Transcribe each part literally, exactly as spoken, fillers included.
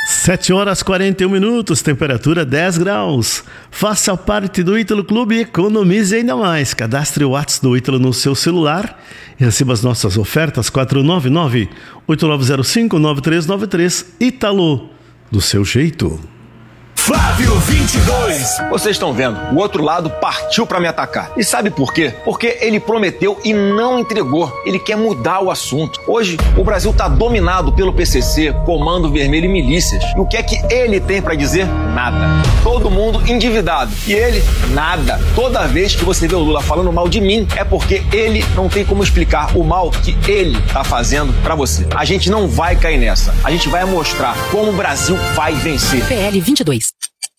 sete horas e quarenta e um minutos, temperatura dez graus. Faça parte do Ítalo Clube e economize ainda mais. Cadastre o WhatsApp do Ítalo no seu celular e receba as nossas ofertas quatro nove nove, oito nove zero cinco, nove três nove três. Ítalo, do seu jeito. Flávio vinte e dois. Vocês estão vendo, o outro lado partiu pra me atacar. E sabe por quê? Porque ele prometeu e não entregou. Ele quer mudar o assunto. Hoje, o Brasil tá dominado pelo P C C, Comando Vermelho e milícias. E o que é que ele tem pra dizer? Nada. Todo mundo endividado. E ele, nada. Toda vez que você vê o Lula falando mal de mim, é porque ele não tem como explicar o mal que ele tá fazendo pra você. A gente não vai cair nessa. A gente vai mostrar como o Brasil vai vencer. P L vinte e dois.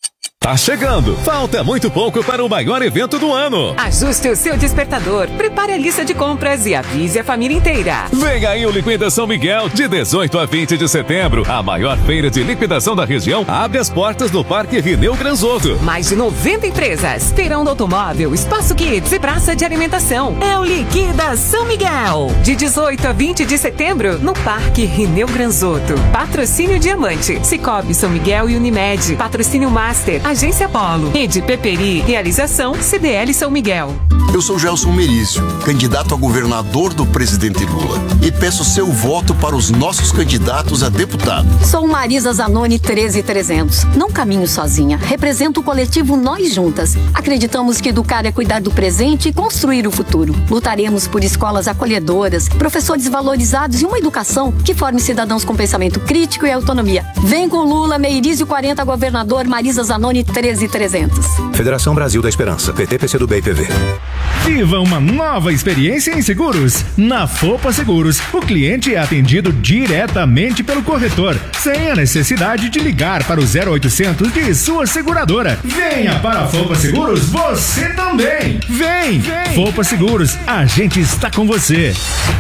Tá chegando! Falta muito pouco para o maior evento do ano. Ajuste o seu despertador, prepare a lista de compras e avise a família inteira. Vem aí o Liquida São Miguel, de dezoito a vinte de setembro. A maior feira de liquidação da região abre as portas no Parque Rineu Granzoto. Mais de noventa empresas terão do automóvel, espaço kids e praça de alimentação. É o Liquida São Miguel, de dezoito a vinte de setembro, no Parque Rineu Granzoto. Patrocínio Diamante, Cicobi São Miguel e Unimed. Patrocínio Master, Agência Polo, Rede Peperi, realização C D L São Miguel. Eu sou Gelson Merício, candidato a governador do presidente Lula, e peço seu voto para os nossos candidatos a deputado. Sou Marisa Zanoni treze mil e trezentos. Não caminho sozinha, represento o coletivo Nós Juntas. Acreditamos que educar é cuidar do presente e construir o futuro. Lutaremos por escolas acolhedoras, professores valorizados e uma educação que forme cidadãos com pensamento crítico e autonomia. Vem com Lula, Meirізio quarenta, governador, Marisa Zanoni treze mil e trezentos. Federação Brasil da Esperança, P T, P C do B e P V. Viva uma nova experiência em seguros. Na Fopa Seguros, o cliente é atendido diretamente pelo corretor, sem a necessidade de ligar para o zero oitocentos de sua seguradora. Venha para a Fopa Seguros, você também. Vem! Vem. Fopa Seguros, a gente está com você.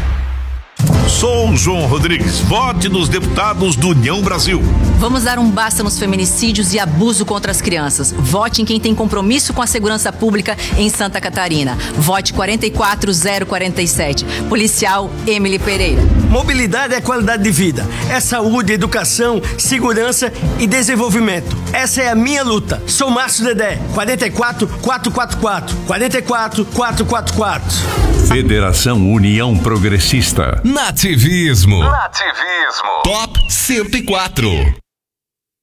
Sou João Rodrigues. Vote nos deputados do União Brasil. Vamos dar um basta nos feminicídios e abuso contra as crianças. Vote em quem tem compromisso com a segurança pública em Santa Catarina. Vote quatro quatro zero quatro sete. Policial Emily Pereira. Mobilidade é qualidade de vida. É saúde, educação, segurança e desenvolvimento. Essa é a minha luta. Sou Márcio Dedé. quatro quatro quatro quatro quatro. quatro quatro quatro quatro quatro. Federação União Progressista. Nativismo. Nativismo. Top cento e quatro.